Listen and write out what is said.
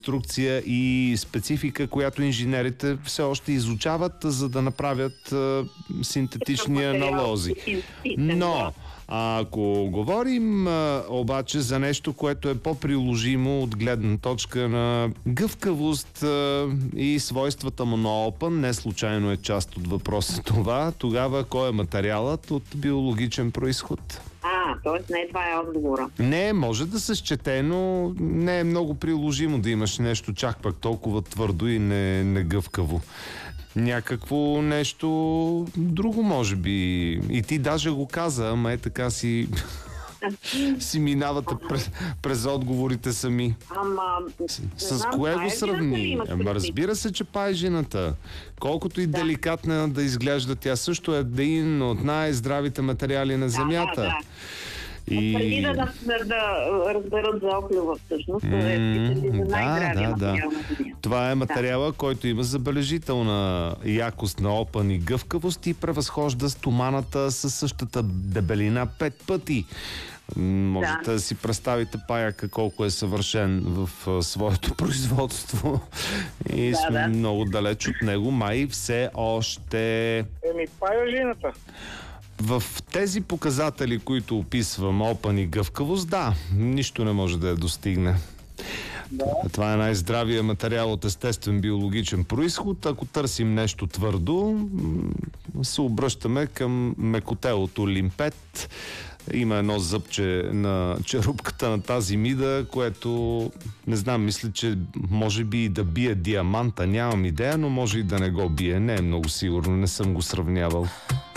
инструкция и специфика, която инженерите все още изучават, за да направят синтетични аналози. Но ако говорим обаче за нещо, което е по-приложимо от гледна точка на гъвкавост и свойствата му на Open, не случайно е част от въпроса това, тогава кой е материалът от биологичен произход? Т.е. не това е отговора. Не, може да се счете, но не е много приложимо да имаш нещо чак пак толкова твърдо и негъвкаво. Някакво нещо друго, може би. И ти даже го каза, ама така си минавате през отговорите сами. С кое го сравни? Разбира се, че пайжината. Колкото и деликатна да изглежда, тя също е един от най-здравите материали на Земята. Преди да разберат за оклюва всъщност, това е най-здравия материал на Земята. Това е материала, който има забележителна якост на Open и гъвкавост и превъзхожда стоманата със същата дебелина 5 пъти. Можете да си представите паяка колко е съвършен в своето производство и сме много далеч от него, май все още... Пайожината. В тези показатели, които описвам, Open и гъвкавост, нищо не може да я достигне. Това е най-здравия материал от естествен биологичен произход. Ако търсим нещо твърдо, се обръщаме към мекотелото лимпет. Има едно зъбче на черупката на тази мида, което, не знам, мисля, че може би и да бие диаманта. Нямам идея, но може и да не го бие. Не е много сигурно, не съм го сравнявал.